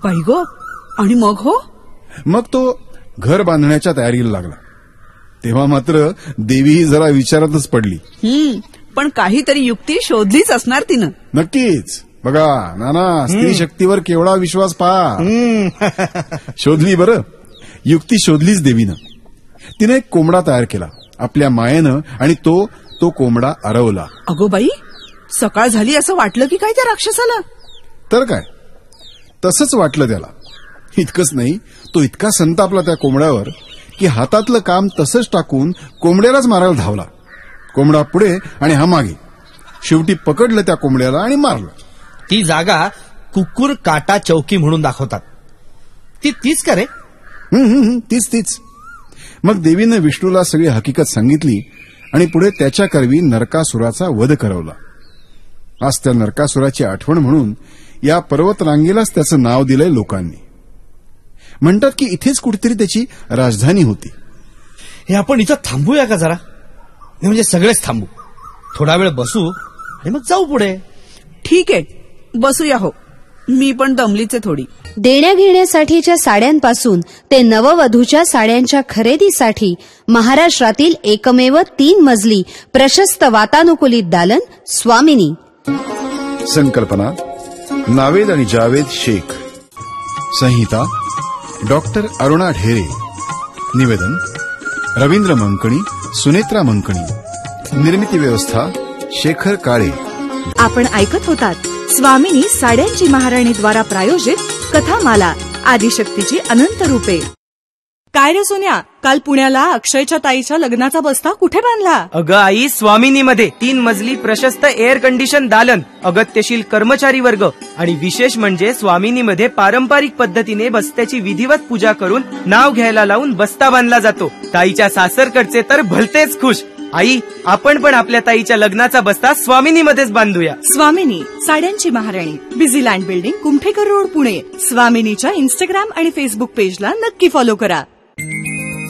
बाई गो, आणि मग हो? मग तो घर बांधण्याच्या तयारीला लागला. तेव्हा मात्र देवी जरा विचारातच पडली. पण काहीतरी युक्ती शोधलीच असणार तिनं. नक्कीच. बघा नाना, स्त्री शक्तीवर केवढा विश्वास पहा. शोधली बरं, युक्ती शोधलीच देवीनं. तिने एक कोंबडा तयार केला आपल्या मायेनं आणि तो कोंबडा आरवला. अगो बाई, सकाळ झाली असं वाटलं की काय त्या राक्षसाला? तर काय, तसंच वाटलं त्याला. इतकंच नाही, तो इतका संतापला त्या कोंबड्यावर की हातातलं काम तसंच टाकून कोंबड्यालाच मारायला धावला. कोंबडा पुढे आणि हा मागे. शेवटी पकडलं त्या कोंबड्याला आणि मारलं. ती जागा कुकुर काटा चौकी म्हणून दाखवतात. तीच का रे? तीच. मग देवीनं विष्णूला सगळी हकीकत सांगितली आणि पुढे त्याच्या करवी नरकासुराचा वध करवला. आज त्या नरकासुराची आठवण म्हणून या पर्वतरांगेलाच त्याचं नाव दिलंय लोकांनी. म्हणतात की इथेच कुठेतरी त्याची राजधानी होती. हे आपण इथं थांबूया का जरा? म्हणजे सगळेच थांबू, थोडा वेळ बसू आणि मग जाऊ पुढे. ठीक आहे, बसूया. हो, मी पण दमलीच आहे थोडी. देण्या घेण्यासाठीच्या साड्यांपासून ते नववधूच्या साड्यांच्या खरेदीसाठी महाराष्ट्रातील एकमेव 3 मजली प्रशस्त वातानुकूलित दालन स्वामिनी. संकल्पना नावेद आणि जावेद शेख. संहिता डॉक्टर अरुणा ढेरे. निवेदन रवींद्र मंकणी, सुनेत्रा मंकणी. निर्मिती व्यवस्था शेखर काळे. आपण ऐकत होतात स्वामिनी साड्यांची महाराणी द्वारा प्रायोजित कथामाला आदिशक्तीची अनंत रूपे. काय रे सोन्या, काल पुण्याला अक्षयच्या ताईच्या लग्नाचा बस्ता कुठे बांधला? अगं आई, स्वामिनीमध्ये 3 मजली प्रशस्त एअर कंडिशन दालन, अगत्यशील कर्मचारी वर्ग आणि विशेष म्हणजे स्वामिनीमध्ये पारंपरिक पद्धतीने बस्त्याची विधिवत पूजा करून नाव घ्यायला लावून बस्ता बांधला जातो. ताईच्या सासरकडचे तर भलतेच खुश. आई, आपण पण आपल्या ताईच्या लग्नाचा बस्ता स्वामिनीमध्येच बांधूया. स्वामिनी साड्यांची महाराणी, Busyland building, Kumthekar road, Pune. स्वामिनीच्या Instagram आणि फेसबुक पेजला नक्की फॉलो करा.